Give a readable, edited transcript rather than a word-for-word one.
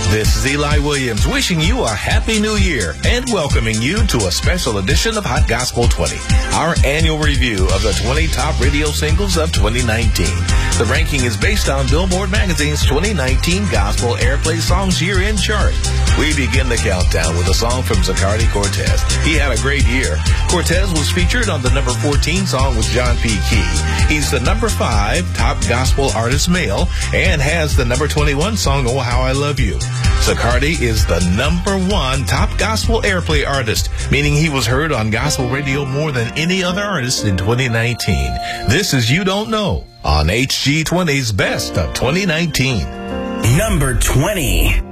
This is Eli Williams wishing you a happy new year and welcoming you to a special edition of Hot Gospel 20, our annual review of the 20 top radio singles of 2019. The ranking is based on Billboard Magazine's 2019 Gospel Airplay Songs Year-End Chart. We begin the countdown with a song from Zacardi Cortez. He had a great year. Cortez was featured on the number 14 song with John P. Key. He's the number 5 top gospel artist male and has the number 21 song, Oh How I Love You. Zacardi is the number 1 top gospel airplay artist, meaning he was heard on gospel radio more than any other artist in 2019. This is You Don't Know on HG20's Best of 2019. Number 20.